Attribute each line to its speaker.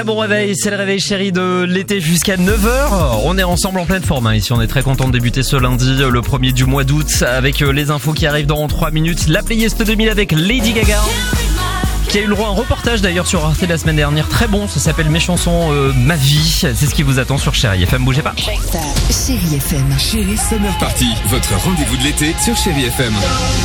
Speaker 1: Très bon réveil, c'est le réveil chéri de l'été jusqu'à 9h. On est ensemble en pleine forme ici, on est très content de débuter ce lundi, le 1er du mois d'août, avec les infos qui arrivent dans 3 minutes. La playlist 2000 avec Lady Gaga, qui a eu le droit à un reportage d'ailleurs sur Arte la semaine dernière. Très bon, ça s'appelle Mes chansons, ma vie. C'est ce qui vous attend sur Chéri FM, bougez pas.
Speaker 2: Chéri FM.
Speaker 3: Chéri Summer Party, votre rendez-vous de l'été sur Chéri FM.